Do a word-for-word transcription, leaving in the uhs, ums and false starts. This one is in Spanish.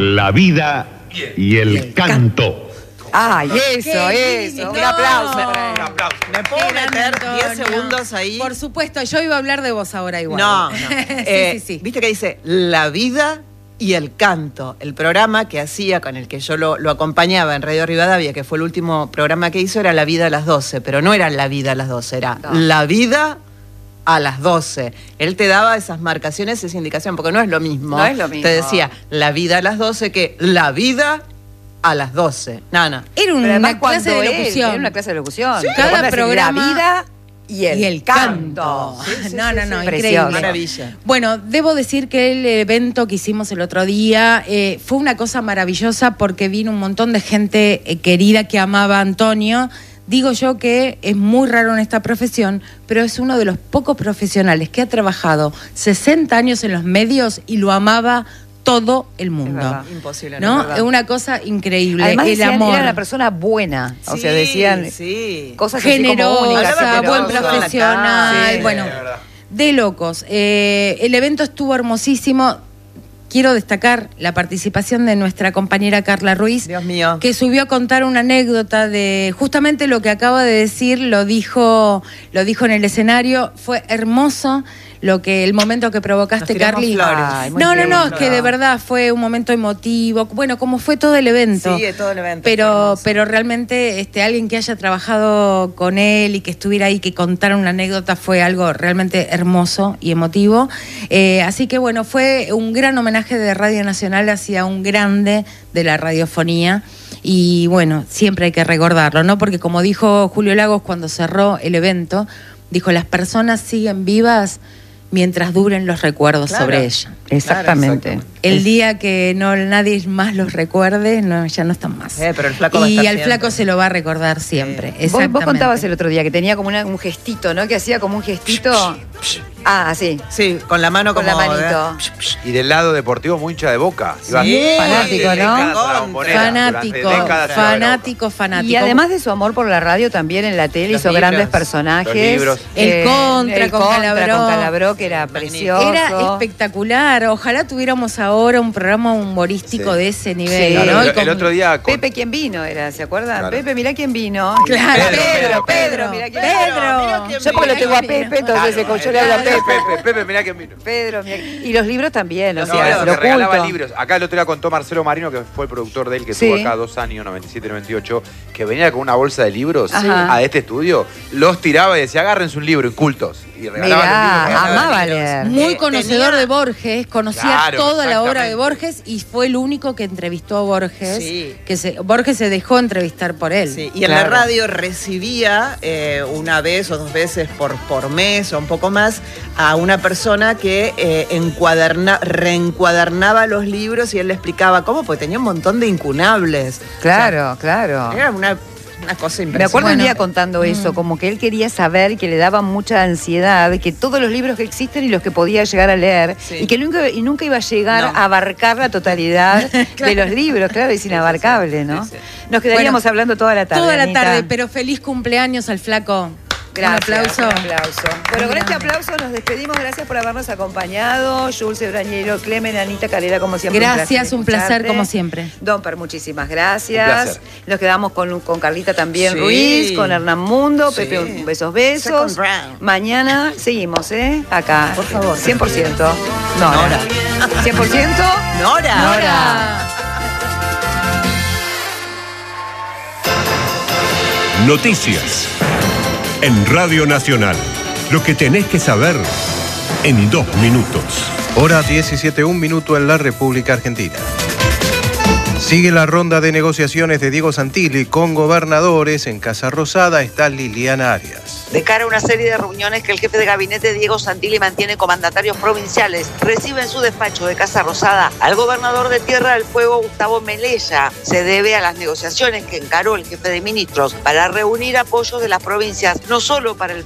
La vida y el, y el canto. canto. ¡Ay, eso, eso! Un aplauso. Un aplauso. ¿Me puedo meter diez segundos ahí? Por supuesto, yo iba a hablar de vos ahora igual. No, no. sí, eh, sí, sí. Viste que dice La vida y el canto. El programa que hacía, con el que yo lo, lo acompañaba en Radio Rivadavia, que fue el último programa que hizo, era La vida a las doce. Pero no era La vida a las doce, era no. La vida a las doce. Él te daba esas marcaciones, esa indicación, porque no es lo mismo. No es lo mismo. Te decía La vida a las doce que La vida a las doce. No, no. Era una, una clase de locución. Era una clase de locución. Sí. Cada programa. La vida y el, y el canto. canto. Sí, sí, no, sí, no, no, sí, increíble. Maravilla. Bueno, debo decir que el evento que hicimos el otro día eh, fue una cosa maravillosa porque vino un montón de gente eh, querida que amaba a Antonio. Digo yo que es muy raro en esta profesión, pero es uno de los pocos profesionales que ha trabajado sesenta años en los medios y lo amaba todo el mundo. Es verdad. Imposible, ¿no? ¿no? Es una cosa increíble. Además, el decían, amor. era una persona buena. O Sí, sea, decían sí. cosas así como generosa, únicas, buen generosa. profesional. Sí, bueno, de verdad. de locos. Eh, el evento estuvo hermosísimo. Quiero destacar la participación de nuestra compañera Carla Ruiz, Dios mío. que subió a contar una anécdota de justamente lo que acaba de decir, lo dijo, lo dijo en el escenario. Fue hermoso lo que el momento que provocaste, Nos tiramos Carly. flores. Ay, muy no, no, no, lindo. es que de verdad fue un momento emotivo. Bueno, como fue todo el evento. Sí, todo el evento. fue Pero, hermoso. pero realmente este, alguien que haya trabajado con él y que estuviera ahí, que contara una anécdota, fue algo realmente hermoso y emotivo. Eh, así que bueno, fue un gran homenaje de Radio Nacional hacia un grande de la radiofonía. Y bueno, siempre hay que recordarlo, ¿no? Porque como dijo Julio Lagos cuando cerró el evento, dijo, las personas siguen vivas mientras duren los recuerdos Claro. sobre ella. Exactamente. Claro, El Es- día que no nadie más los recuerde, no, ya no están más. Eh, pero el flaco va a y estar al siempre. flaco se lo va a recordar siempre. Vos, Exactamente. vos contabas el otro día que tenía como una- un gestito, ¿no? Que hacía como un gestito. Ah, sí. Sí, con la mano Con como... la manito. Y del lado deportivo, muy hincha de Boca. Iba Sí, fanático, durante ¿no? décadas a la Bombonera, Fanático, durante décadas a la fanático, fanático. Y además de su amor por la radio, también en la tele Los hizo libros, grandes personajes. los libros. El Contra el con Contra Calabró. con Calabró, que era precioso. Era espectacular. Ojalá tuviéramos ahora un programa humorístico Sí. de ese nivel. Sí. ¿no? Claro, Y el, con- el otro día con- Pepe, ¿quién vino? Era, ¿se acuerdan? Claro. Pepe, mirá quién vino. Claro, Pedro, Pedro, Pedro, Pedro, mirá quién Pedro. vino. Mirá Yo porque lo tengo a quién vino. Pepe, entonces Claro, yo le hablo a Pepe, Pepe. Pepe, Pepe, mirá quién vino. Pedro, mirá. Y los libros también, o No, sea, no, lo que regalaba oculto. libros. Acá el otro día contó Marcelo Marino, que fue el productor de él, que Sí. estuvo acá dos años, noventa y siete, noventa y ocho, que venía con una bolsa de libros Ajá. a este estudio, los tiraba y decía, agárrense un libro, incultos. Y regalaba Mirá, los libros. amaba leer. Muy Eh, conocedor tenía- de Borges, conocía Claro, toda la obra de exactamente. Borges y fue el único que entrevistó a Borges. Sí. Que se, Borges se dejó entrevistar por él. Sí, y en Claro. la radio recibía eh, una vez o dos veces por, por mes o un poco más a una persona que eh, encuaderna, reencuadernaba los libros y él le explicaba cómo, porque tenía un montón de incunables. Claro, O claro. sea, era una, una cosa Me impresionante. acuerdo un Bueno, día contando eso, mm. como que él quería saber, que le daba mucha ansiedad, que todos los libros que existen y los que podía llegar a leer, Sí. y que nunca, y nunca iba a llegar No. a abarcar la totalidad de los libros, claro, es inabarcable, ¿no? sí, sí. Nos quedaríamos Bueno, hablando toda la tarde. Toda la Anita. tarde, pero feliz cumpleaños al flaco. Gracias, Un aplauso. un aplauso. Bueno, con Un este grande. aplauso nos despedimos. Gracias por habernos acompañado. Jules Brañero, Clemen, Anita Calera, como siempre. Gracias, un placer escucharte. como siempre. Domper, muchísimas Un gracias. placer. Nos quedamos con, con Carlita también Sí. Ruiz, con Hernán Mundo, Sí. Pepe, un besos, besos. Second round. Mañana seguimos, ¿eh? Acá. Por favor. cien por ciento. Nora. Nora. cien por ciento. Nora. Nora. Noticias. En Radio Nacional. Lo que tenés que saber en dos minutos. Hora diecisiete, un minuto en la República Argentina. Sigue la ronda de negociaciones de Diego Santilli con gobernadores. En Casa Rosada está Liliana Arias. De cara a una serie de reuniones que el jefe de gabinete Diego Santilli mantiene con mandatarios provinciales, recibe en su despacho de Casa Rosada al gobernador de Tierra del Fuego, Gustavo Melella. Se debe a las negociaciones que encaró el jefe de ministros para reunir apoyos de las provincias, no solo para el